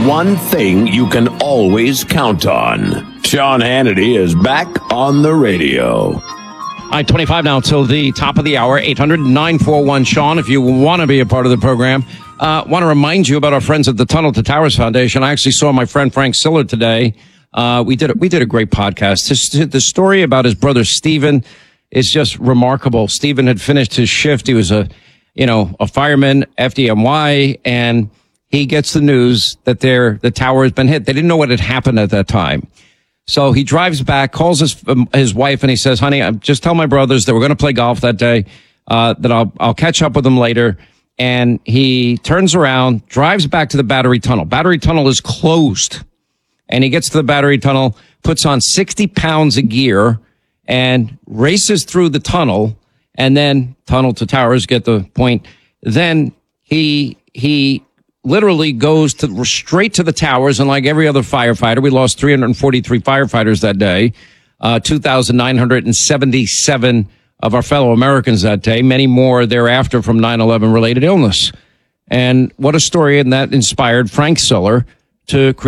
one thing you can always count on. Sean Hannity is back on the radio. All right, 25 now till the top of the hour, 800-941-SEAN. If you want to be a part of the program, want to remind you about our friends at the Tunnel to Towers Foundation. I actually saw my friend Frank Siller today. We did a great podcast. The story about his brother Stephen is just remarkable. Stephen had finished his shift. He was a fireman, FDNY, and he gets the news that the tower has been hit. They didn't know what had happened at that time. So he drives back, calls his wife, and he says, honey, just tell my brothers that we're going to play golf that day, that I'll catch up with them later. And he turns around, drives back to the Battery Tunnel. Battery Tunnel is closed. And he gets to the Battery Tunnel, puts on 60 pounds of gear, and races through the tunnel, and then tunnel to towers, get the point. Then he literally goes straight to the towers, and like every other firefighter, we lost 343 firefighters that day, 2,977 of our fellow Americans that day, many more thereafter from 9/11 related illness. And what a story, and that inspired Frank Siller to create